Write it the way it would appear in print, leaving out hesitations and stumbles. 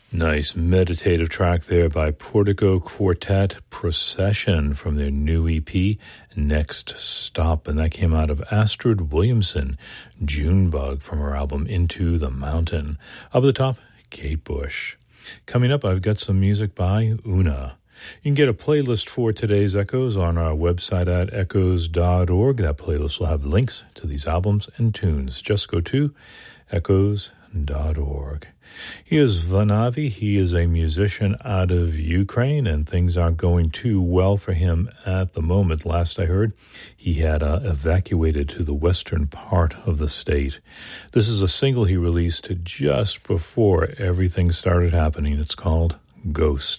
Nice meditative track there by Portico Quartet, Procession, from their new EP, Next Stop. And that came out of Astrid Williamson, Junebug, from her album Into the Mountain. Up at the top, Kate Bush. Coming up, I've got some music by Una. You can get a playlist for today's Echoes on our website at echoes.org. That playlist will have links to these albums and tunes. Just go to echoes.org. Here's Vanavi. He is a musician out of Ukraine, and things aren't going too well for him at the moment. Last I heard, he had evacuated to the western part of the state. This is a single he released just before everything started happening. It's called Ghost.